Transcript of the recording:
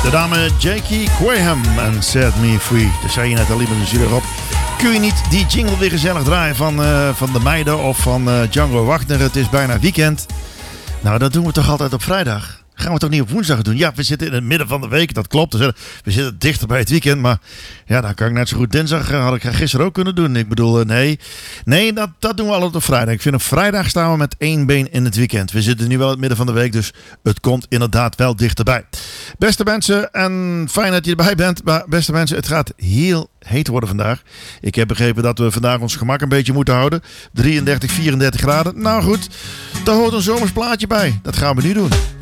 De dame Jakey Graham en Set Me Free. Dat zei je net al, lieve Rob. Kun je niet die jingle weer gezellig draaien van de meiden of van Django Wagner? Het is bijna weekend. Nou, dat doen we toch altijd op vrijdag? Gaan we toch niet op woensdag doen? Ja, we zitten in het midden van de week, dat klopt. We zitten dichter bij het weekend, maar ja, dan kan ik net zo goed dinsdag, had ik gisteren ook kunnen doen. Ik bedoel, nee, dat doen we altijd op vrijdag. Ik vind op vrijdag staan we met één been in het weekend. We zitten nu wel in het midden van de week, dus het komt inderdaad wel dichterbij. Beste mensen, en fijn dat je erbij bent, maar beste mensen, het gaat heel heet worden vandaag. Ik heb begrepen dat we vandaag ons gemak een beetje moeten houden. 33, 34 graden. Nou goed, daar hoort een zomers plaatje bij. Dat gaan we nu doen.